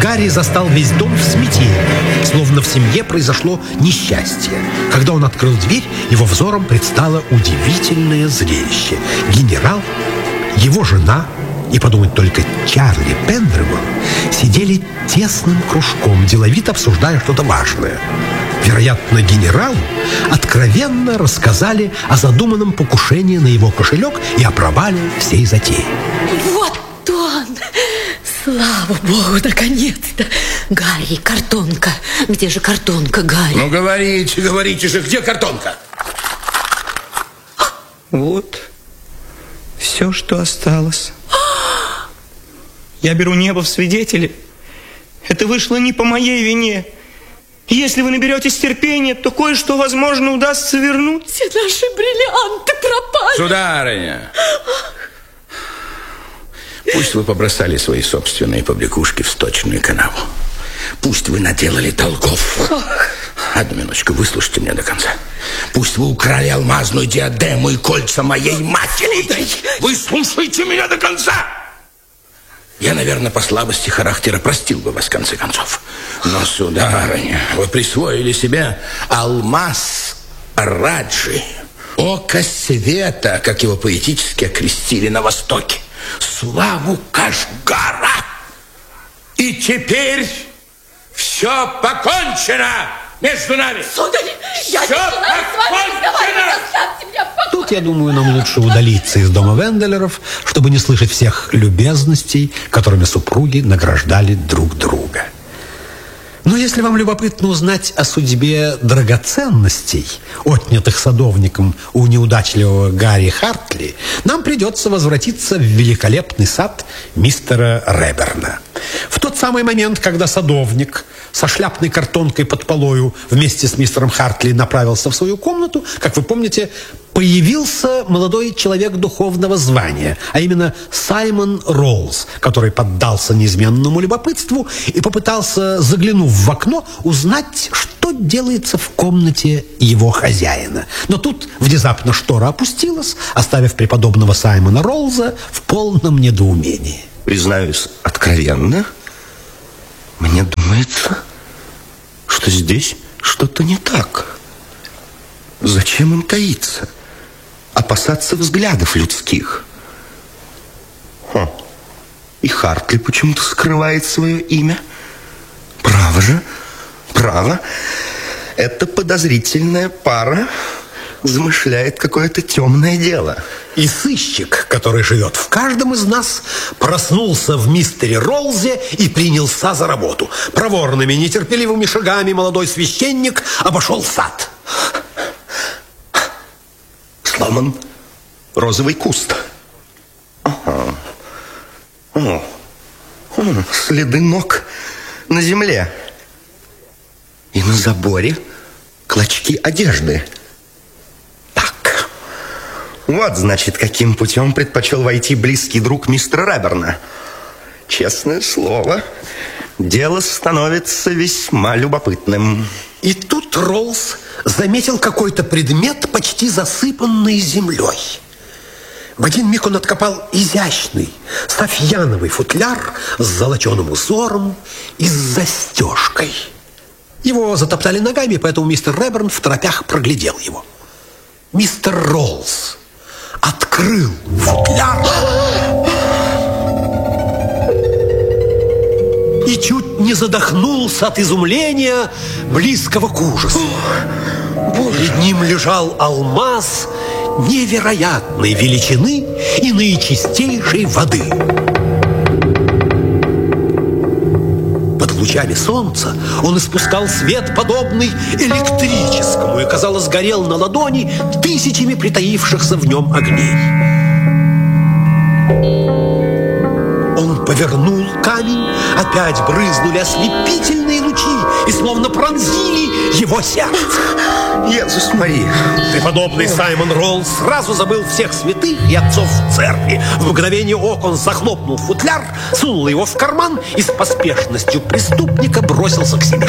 Гарри застал весь дом в смятении, словно в семье произошло несчастье. Когда он открыл дверь, его взором предстало удивительное зрелище. Генерал, его жена и, подумать только, Чарли Пендревилл сидели тесным кружком, деловито обсуждая что-то важное. Вероятно, генералу откровенно рассказали о задуманном покушении на его кошелек и о провале всей затеи. Вот он! Слава богу, наконец-то! Гарри, картонка. Где же картонка, Гарри? Ну, говорите же, где картонка? Вот все, что осталось. Я беру небо в свидетели. Это вышло не по моей вине. Если вы наберетесь терпения, то кое-что, возможно, удастся вернуть. Все наши бриллианты пропали. Сударыня, пусть вы побросали свои собственные побрякушки в сточную канаву. Пусть вы наделали долгов. Одну минуточку, выслушайте меня до конца. Пусть вы украли алмазную диадему и кольца моей матери. Выслушайте меня до конца. Я, наверное, по слабости характера простил бы вас в конце концов. Но, сударыня, вы присвоили себе алмаз Раджи, око света, как его поэтически окрестили на Востоке, славу Кашгара. И теперь все покончено между нами. Сударь, я не желаю с вами разговаривать. Оставьте меня в покое. Тут, я думаю, нам лучше удалиться из дома Венделеров, чтобы не слышать всех любезностей, которыми супруги награждали друг друга. Но если вам любопытно узнать о судьбе драгоценностей, отнятых садовником у неудачливого Гарри Хартли, нам придется возвратиться в великолепный сад мистера Реберна. В тот самый момент, когда садовник со шляпной картонкой под полою вместе с мистером Хартли направился в свою комнату, как вы помните, появился молодой человек духовного звания, а именно Саймон Роллс, который поддался неизменному любопытству и попытался, заглянув в окно, узнать, что делается в комнате его хозяина. Но тут внезапно штора опустилась, оставив преподобного Саймона Роллза в полном недоумении. Признаюсь откровенно, мне думается, что здесь что-то не так. Зачем им таиться? Опасаться взглядов людских. И Хартли почему-то скрывает свое имя. Право же, право. Эта подозрительная пара замышляет какое-то темное дело. И сыщик, который живет в каждом из нас, проснулся в мистере Роллзе и принялся за работу. Проворными, нетерпеливыми шагами молодой священник обошел сад. Сломан розовый куст. Ага. Следы ног на земле. И на заборе клочки одежды. Так. Вот, значит, каким путем предпочел войти близкий друг мистера Реберна. Честное слово, дело становится весьма любопытным. И тут Роллс заметил какой-то предмет, почти засыпанный землей. В один миг он откопал изящный софьяновый футляр с золоченым узором и с застежкой. Его затоптали ногами, поэтому мистер Реберн в торопях проглядел его. Мистер Роллс открыл футляр и чуть не задохнулся от изумления, близкого к ужасу. Перед ним лежал алмаз невероятной величины и наичистейшей воды. Под лучами солнца он испускал свет, подобный электрическому, и, казалось, горел на ладони тысячами притаившихся в нем огней. Он повернул камень, опять брызнули ослепительные лучи и словно пронзили его сердце. Иисус Мария. Преподобный Саймон Роллс сразу забыл всех святых и отцов в церкви. В мгновение ока он захлопнул футляр, сунул его в карман и с поспешностью преступника бросился к себе.